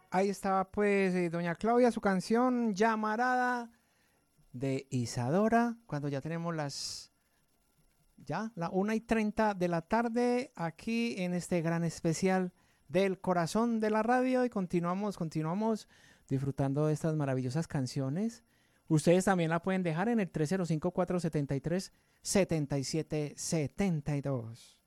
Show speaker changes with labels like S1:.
S1: Ahí estaba pues doña Claudia, su canción Llamarada de Isadora, cuando ya tenemos la 1:30 de la tarde aquí en este gran especial del corazón de la radio y continuamos disfrutando de estas maravillosas canciones. Ustedes también la pueden dejar en el 305-473-7772.